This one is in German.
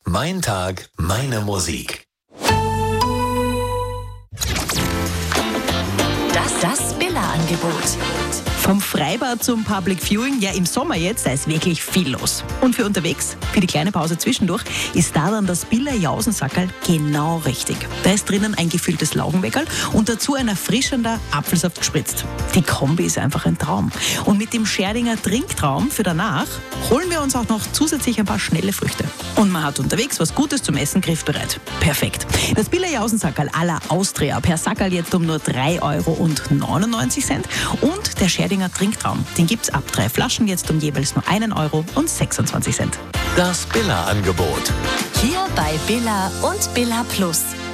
Mein Tag, meine Musik. Das Billa-Angebot. Vom Freibad zum Public Viewing, ja im Sommer jetzt, da ist wirklich viel los. Und für unterwegs, für die kleine Pause zwischendurch, ist da dann das Billa Jausensackerl genau richtig. Da ist drinnen ein gefülltes Laugenweckerl und dazu ein erfrischender Apfelsaft gespritzt. Die Kombi ist einfach ein Traum. Und mit dem Scherdinger Trinktraum für danach holen wir uns auch noch zusätzlich ein paar schnelle Früchte. Und man hat unterwegs was Gutes zum Essen griffbereit. Perfekt. Das Billa Jausensackerl à la Austria per Sackerl jetzt um nur 3,99 € und der Scherdinger Trinktraum, den gibt's ab 3 Flaschen jetzt um jeweils nur 1,26 €. Das Billa-Angebot. Hier bei Billa und Billa Plus.